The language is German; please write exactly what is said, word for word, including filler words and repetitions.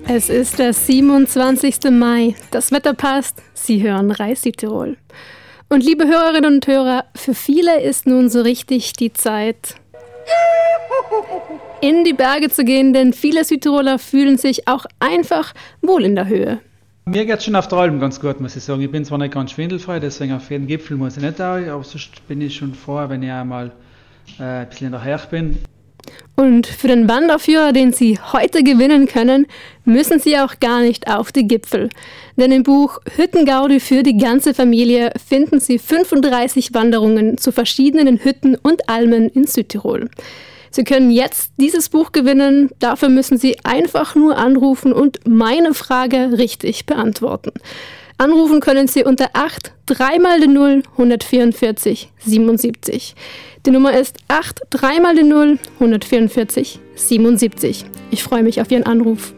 Es ist der siebenundzwanzigsten Mai. Das Wetter passt. Sie hören Reis Südtirol. Und liebe Hörerinnen und Hörer, für viele ist nun so richtig die Zeit, in die Berge zu gehen, denn viele Südtiroler fühlen sich auch einfach wohl in der Höhe. Mir geht es schon auf der Alm ganz gut, muss ich sagen. Ich bin zwar nicht ganz schwindelfrei, deswegen auf jeden Gipfel muss ich nicht auch, aber sonst bin ich schon froh, wenn ich einmal äh, ein bisschen in der Höhe bin. Und für den Wanderführer, den Sie heute gewinnen können, müssen Sie auch gar nicht auf die Gipfel. Denn im Buch Hüttengaudi für die ganze Familie finden Sie fünfunddreißig Wanderungen zu verschiedenen Hütten und Almen in Südtirol. Sie können jetzt dieses Buch gewinnen, dafür müssen Sie einfach nur anrufen und meine Frage richtig beantworten. Anrufen können Sie unter acht, drei mal die null, hundertvierundvierzig, siebenundsiebzig. Die Nummer ist acht, drei mal die null, hundertvierundvierzig, siebenundsiebzig. Ich freue mich auf Ihren Anruf.